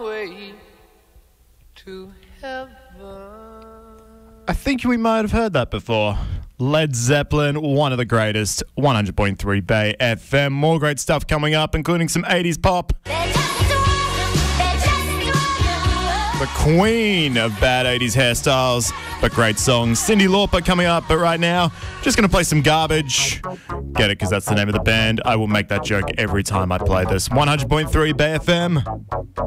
way to heaven. I think we might have heard that before. Led Zeppelin, one of the greatest, 100.3 Bay FM. More great stuff coming up, including some 80s pop. The queen of bad 80s hairstyles, but great songs. Cyndi Lauper coming up, but right now, just going to play some garbage. Get it, because that's the name of the band. I will make that joke every time I play this. 100.3 Bay FM.